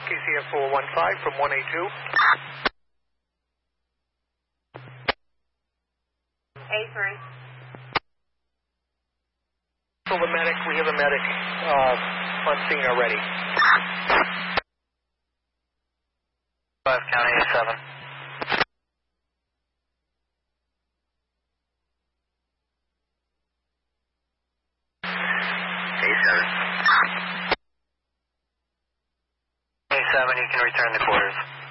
KCF 415 from 182. A3. So the medic, we have a medic on scene already. 5 County A7. A7, you can return to quarters.